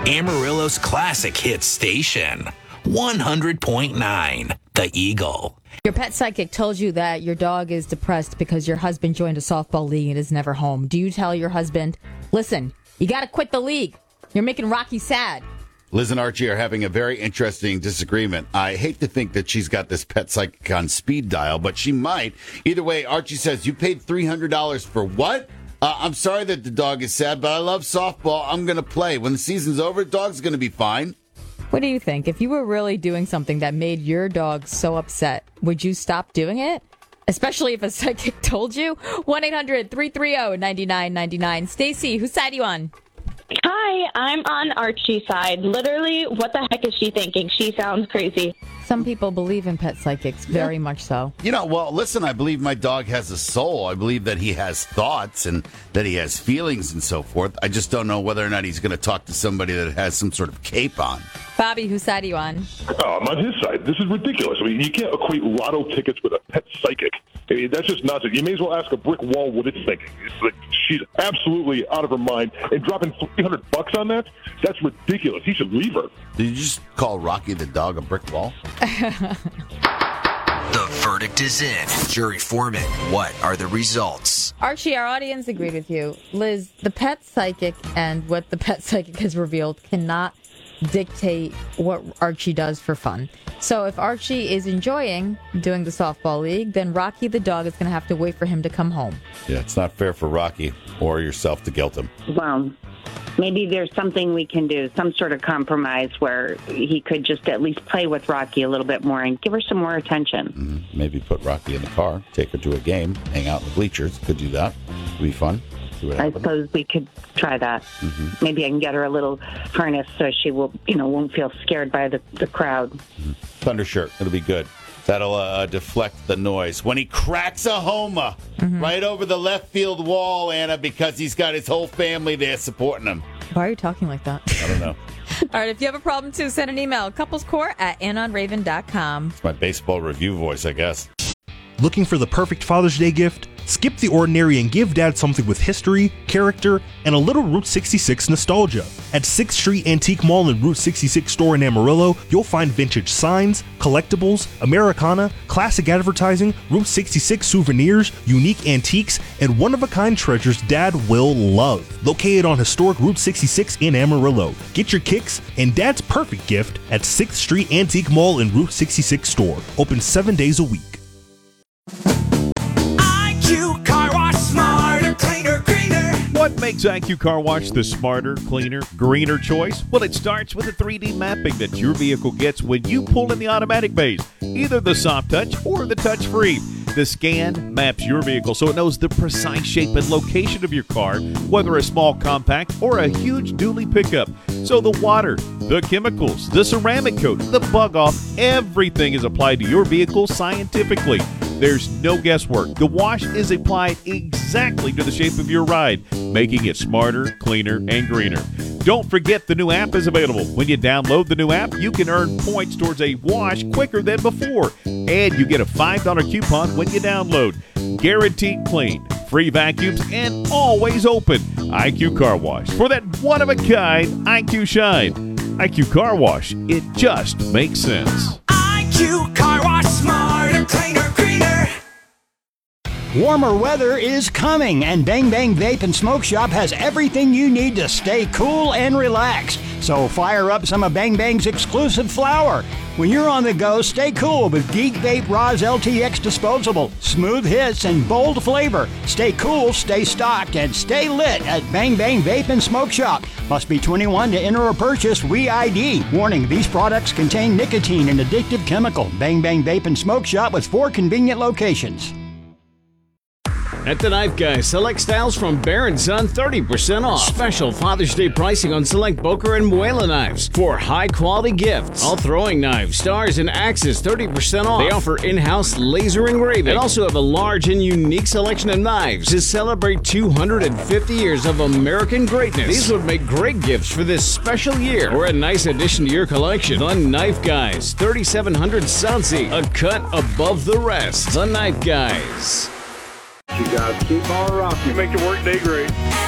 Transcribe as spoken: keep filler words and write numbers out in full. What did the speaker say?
Amarillo's classic hit station, one hundred point nine, The Eagle. Your pet psychic told you that your dog is depressed because your husband joined a softball league and is never home. Do you tell your husband, listen, you got to quit the league. You're making Rocky sad. Liz and Archie are having a very interesting disagreement. I hate to think that she's got this pet psychic on speed dial, but she might. Either way, Archie says, you paid three hundred dollars for what? Uh, I'm sorry that the dog is sad, but I love softball. I'm going to play. When the season's over, the dog's going to be fine. What do you think? If you were really doing something that made your dog so upset, would you stop doing it? Especially if a psychic told you? one eight hundred three three zero nine nine nine nine. Stacy, whose side are you on? Hi, I'm on Archie's side. Literally, what the heck is she thinking? She sounds crazy. Some people believe in pet psychics, very yeah. much so. You know, well, listen, I believe my dog has a soul. I believe that he has thoughts and that he has feelings and so forth. I just don't know whether or not he's going to talk to somebody that has some sort of cape on. Bobby, whose side are you on? Oh, I'm on his side. This is ridiculous. I mean, you can't equate lotto tickets with a pet psychic. I mean, that's just nonsense. You may as well ask a brick wall what it's thinking. It's like she's absolutely out of her mind. And dropping three hundred bucks on that, that's ridiculous. He should leave her. Did you just call Rocky the dog a brick wall? The verdict is in. Jury foreman, what are the results? Archie, our audience agreed with you. Liz, the pet psychic and what the pet psychic has revealed cannot dictate what Archie does for fun. So if Archie is enjoying doing the softball league, then Rocky the dog is going to have to wait for him to come home. Yeah, it's not fair for Rocky or yourself to guilt him. Well, maybe there's something we can do, some sort of compromise where he could just at least play with Rocky a little bit more and give her some more attention. Mm-hmm. Maybe put Rocky in the car, take her to a game, hang out in the bleachers. Could do that. Would be fun. I suppose we could try that. Mm-hmm. Maybe I can get her a little harness so she will, you know, won't feel scared by the, the crowd. Mm-hmm. Thunder shirt. It'll be good. That'll uh, deflect the noise. When he cracks a homer mm-hmm. right over the left field wall, Anna, because he's got his whole family there supporting him. Why are you talking like that? I don't know. All right, if you have a problem, too, send an email. couplescourt at anon raven dot com. It's my baseball review voice, I guess. Looking for the perfect Father's Day gift? Skip the ordinary and give Dad something with history, character, and a little Route sixty-six nostalgia. At sixth Street Antique Mall and Route sixty-six store in Amarillo, you'll find vintage signs, collectibles, Americana, classic advertising, Route sixty-six souvenirs, unique antiques, and one-of-a-kind treasures Dad will love. Located on historic Route sixty-six in Amarillo. Get your kicks and Dad's perfect gift at sixth Street Antique Mall and Route sixty-six store. Open seven days a week. What makes I Q Car Wash the smarter, cleaner, greener choice? Well, it starts with the three D mapping that your vehicle gets when you pull in the automatic bays, either the soft touch or the touch free. The scan maps your vehicle so it knows the precise shape and location of your car, whether a small compact or a huge dually pickup. So the water, the chemicals, the ceramic coat, the bug off, everything is applied to your vehicle scientifically. There's no guesswork. The wash is applied exactly to the shape of your ride, making it smarter, cleaner, and greener. Don't forget the new app is available. When you download the new app, you can earn points towards a wash quicker than before. And you get a five dollar coupon when you download. Guaranteed clean, free vacuums, and always open. I Q Car Wash. For that one-of-a-kind I Q shine. I Q Car Wash. It just makes sense. I Q Car Wash. Smarter, cleaner, greener. Warmer weather is coming, and Bang Bang Vape and Smoke Shop has everything you need to stay cool and relaxed. So fire up some of Bang Bang's exclusive flower. When you're on the go, stay cool with Geek Vape Roz L T X Disposable. Smooth hits and bold flavor. Stay cool, stay stocked, and stay lit at Bang Bang Vape and Smoke Shop. Must be twenty-one to enter or purchase. Re I D. Warning, these products contain nicotine and addictive chemical. Bang Bang Vape and Smoke Shop with four convenient locations. At the Knife Guy, select styles from Bear and Son, thirty percent off. Special Father's Day pricing on select Boker and Muela knives for high-quality gifts. All throwing knives, stars, and axes, thirty percent off. They offer in-house laser engraving and also have a large and unique selection of knives to celebrate two hundred fifty years of American greatness. These would make great gifts for this special year or a nice addition to your collection. The Knife Guys, thirty-seven hundred Southsea, a cut above the rest. The Knife Guys. You guys keep on rocking. You make your work day great.